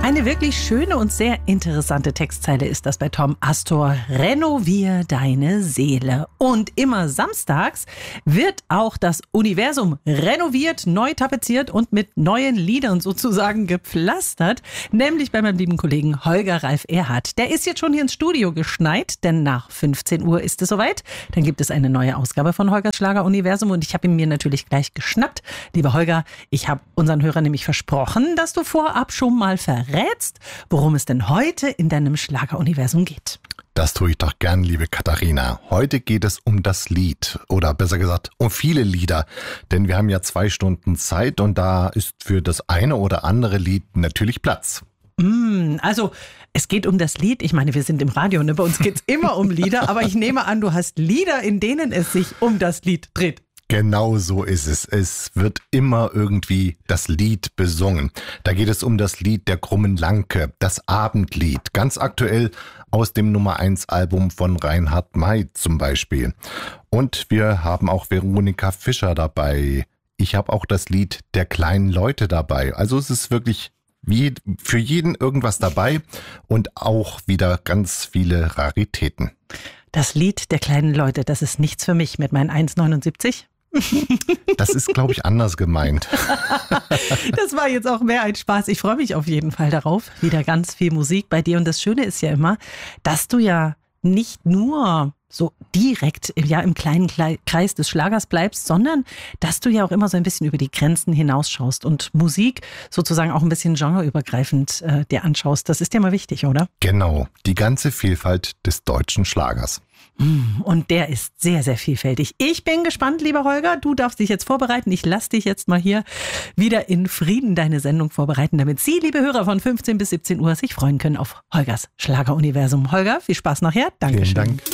Eine wirklich schöne und sehr interessante Textzeile ist das bei Tom Astor. Renovier deine Seele. Und immer samstags wird auch das Universum renoviert, neu tapeziert und mit neuen Liedern sozusagen gepflastert. Nämlich bei meinem lieben Kollegen Holger Ralf Erhardt. Der ist jetzt schon hier ins Studio geschneit, denn nach 15 Uhr ist es soweit. Dann gibt es eine neue Ausgabe von Holgers Schlager-Universum und ich habe ihn mir natürlich gleich geschnappt. Lieber Holger, ich habe unseren Hörern nämlich versprochen, dass du vorab schon mal verrätst, worum es denn heute in deinem Schlageruniversum geht. Das tue ich doch gern, liebe Katharina. Heute geht es um das Lied oder besser gesagt um viele Lieder, denn wir haben ja 2 Stunden Zeit und da ist für das eine oder andere Lied natürlich Platz. Also es geht um das Lied. Ich meine, wir sind im Radio, ne? Bei uns geht es immer um Lieder, aber ich nehme an, du hast Lieder, in denen es sich um das Lied dreht. Genau so ist es. Es wird immer irgendwie das Lied besungen. Da geht es um das Lied der krummen Lanke, das Abendlied. Ganz aktuell aus dem Nummer 1 Album von Reinhard May zum Beispiel. Und wir haben auch Veronika Fischer dabei. Ich habe auch das Lied der kleinen Leute dabei. Also es ist wirklich wie für jeden irgendwas dabei und auch wieder ganz viele Raritäten. Das Lied der kleinen Leute, das ist nichts für mich mit meinen 1,79. Das ist, glaube ich, anders gemeint. Das war jetzt auch mehr ein Spaß. Ich freue mich auf jeden Fall darauf. Wieder ganz viel Musik bei dir. Und das Schöne ist ja immer, dass du ja nicht nur so direkt im kleinen Kreis des Schlagers bleibst, sondern dass du ja auch immer so ein bisschen über die Grenzen hinausschaust und Musik sozusagen auch ein bisschen genreübergreifend dir anschaust. Das ist dir mal wichtig, oder? Genau, die ganze Vielfalt des deutschen Schlagers. Und der ist sehr, sehr vielfältig. Ich bin gespannt, lieber Holger. Du darfst dich jetzt vorbereiten. Ich lasse dich jetzt mal hier wieder in Frieden deine Sendung vorbereiten, damit Sie, liebe Hörer, von 15 bis 17 Uhr sich freuen können auf Holgers Schlageruniversum. Holger, viel Spaß nachher. Dankeschön. Vielen Dank.